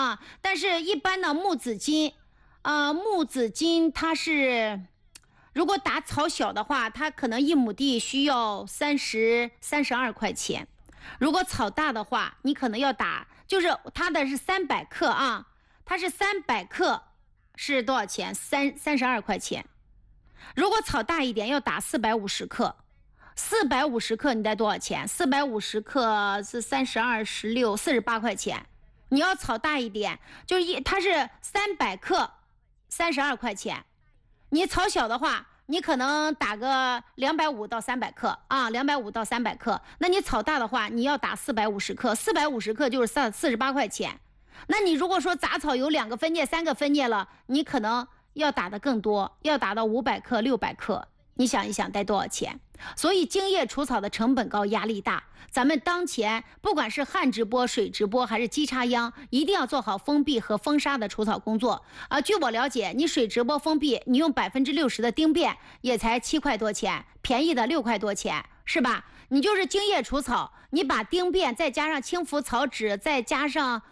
啊。但是一般的木子金，木子金它是，如果打草小的话，它可能1亩地需要32块钱。如果草大的话，你可能要打，就是它的是300克啊，它是300克是多少钱？32块钱。如果草大一点，要打450克。450克你得多少钱？450克是32、16、48块钱。你要草大一点，就是它是300克，32块钱。你草小的话，你可能打个250到300克啊，250到300克。那你草大的话，你要打450克，450克就是48块钱。那你如果说杂草有2个分界、3个分界了，你可能要打的更多，要打到500克、600克。你想一想，得多少钱？所以精液除草的成本高，压力大。咱们当前不管是旱直播、水直播还是机插秧，一定要做好封闭和封杀的除草工作据我了解，你水直播封闭，你用60%的丁便也才7块多钱，便宜的6块多钱，是吧？你就是精液除草，你把丁便再加上青浮草酯，再加上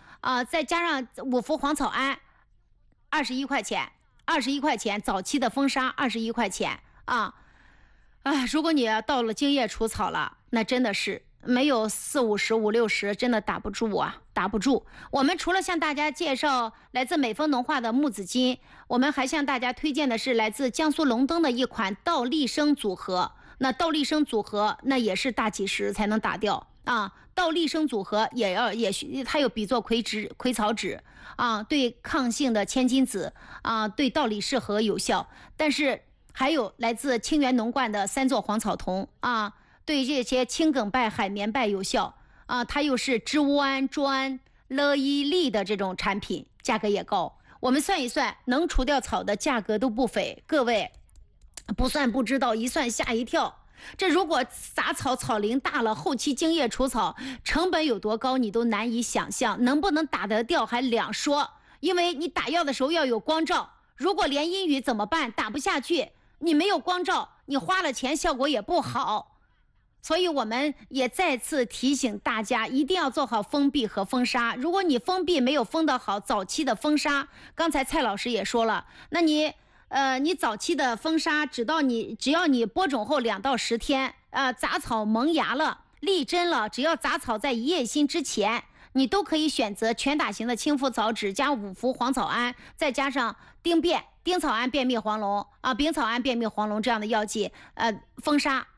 5氟黄草胺，21块钱，21块钱，早期的封杀21块钱如果你到了精液除草了，那真的是没有40、50、60，真的打不住啊，打不住。我们除了向大家介绍来自美丰农化的木子金，我们还向大家推荐的是来自江苏龙登的一款倒立生组合。那倒立生组合那也是大几十才能打掉倒立生组合它有比唑葵草酯对抗性的千金子对倒立适合有效。但是还有来自清源农冠的3唑黄草酮对这些青梗败、海绵败有效它又是织乌胺、专、乐伊利的这种产品，价格也高。我们算一算，能除掉草的价格都不菲，各位不算不知道，一算吓一跳。这如果杂草草龄大了，后期精液除草成本有多高，你都难以想象。能不能打得掉还两说，因为你打药的时候要有光照，如果连阴雨怎么办？打不下去，你没有光照，你花了钱效果也不好。所以我们也再次提醒大家，一定要做好封闭和封杀。如果你封闭没有封得好，早期的封杀，刚才蔡老师也说了，那你早期的封杀，只要你播种后2到10天，杂草萌芽了、立针了，只要杂草在1叶心之前，你都可以选择全打型的青浮草酯加5氟黄草胺，再加上丁草胺变灭黄龙丙草胺变灭黄龙这样的药剂，封杀。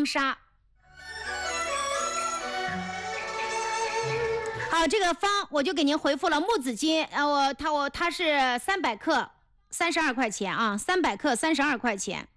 好，这个方我就给您回复了。木子金，它是300克32块钱300克32块钱。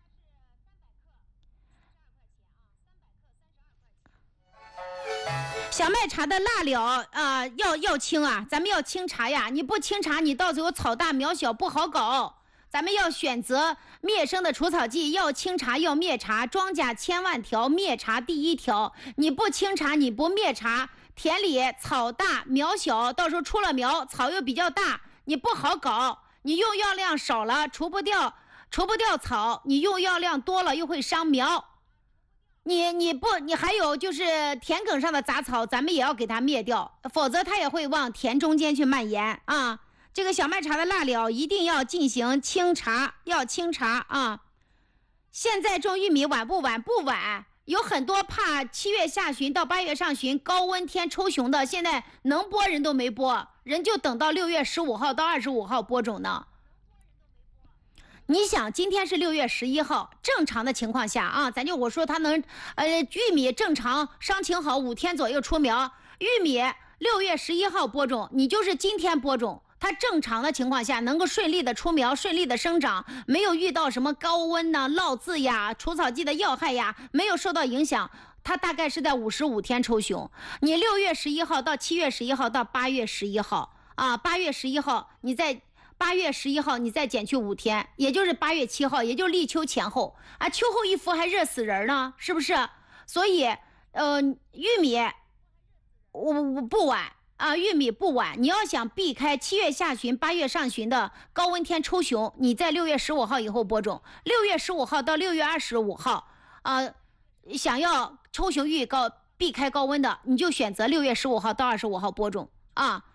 小麦茶的蜡疗要清咱们要清茶呀，你不清茶，你到时候草大苗小不好搞。咱们要选择灭生的除草剂，要清茶要灭茶，庄稼千万条，灭茶第一条。你不清茶，你不灭茶，田里草大苗小，到时候出了苗，草又比较大，你不好搞。你用药量少了，除不掉草，你用药量多了又会伤苗。你还有就是田埂上的杂草，咱们也要给它灭掉，否则它也会往田中间去蔓延这个小麦茶的蜡疗一定要进行清茶，要清茶现在种玉米晚不晚？不晚。有很多怕7月下旬到8月上旬高温天抽熊的，现在能播人都没播，人就等到6月15号到25号播种呢。你想今天是6月11号，正常的情况下咱就我说它能玉米正常伤情好5天左右出苗，玉米6月11号播种，你就是今天播种，它正常的情况下能够顺利的出苗，顺利的生长，没有遇到什么高温涝渍呀、除草剂的要害呀，没有受到影响，它大概是在55天抽熊。你6月11号到7月11号到8月11号8月11号你在8月11号你再减去5天，也就是8月7号，也就是立秋前后秋后一伏还热死人呢，是不是？所以玉米我不晚玉米不晚，你要想避开7月下旬8月上旬的高温天抽熊，你在6月15号以后播种，6月15号到6月25号想要抽熊预告避开高温的，你就选择6月15号到25号播种